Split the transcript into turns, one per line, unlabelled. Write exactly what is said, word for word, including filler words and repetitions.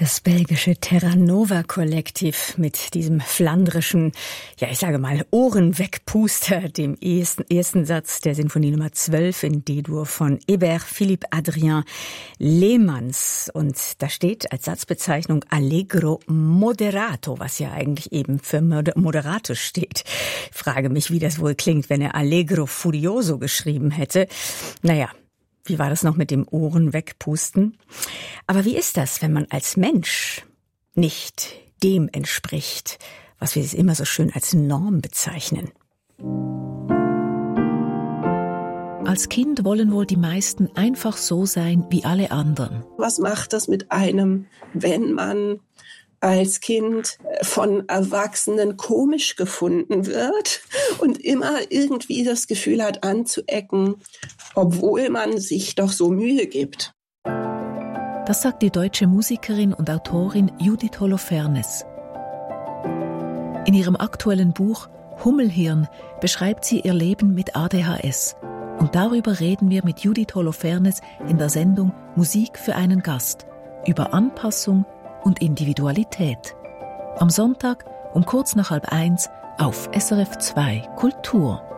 Das belgische Terra Nova Kollektiv mit diesem flandrischen, ja ich sage mal, Ohrenwegpuster, dem ersten, ersten Satz der Sinfonie Nummer zwölf in D-Dur von Hébert Philippe Adrien Lehmanns. Und da steht als Satzbezeichnung Allegro Moderato, was ja eigentlich eben für Moderato steht. Ich frage mich, wie das wohl klingt, wenn er Allegro Furioso geschrieben hätte. Naja. Wie war das noch mit dem Ohren wegpusten? Aber wie ist das, wenn man als Mensch nicht dem entspricht, was wir immer so schön als Norm bezeichnen?
Als Kind wollen wohl die meisten einfach so sein wie alle anderen.
Was macht das mit einem, wenn man als Kind von Erwachsenen komisch gefunden wird und immer irgendwie das Gefühl hat, anzuecken, obwohl man sich doch so Mühe gibt?
Das sagt die deutsche Musikerin und Autorin Judith Holofernes. In ihrem aktuellen Buch Hummelhirn beschreibt sie ihr Leben mit A D H S. Und darüber reden wir mit Judith Holofernes in der Sendung Musik für einen Gast über Anpassung und Individualität. Am Sonntag um kurz nach halb eins auf S R F zwei Kultur.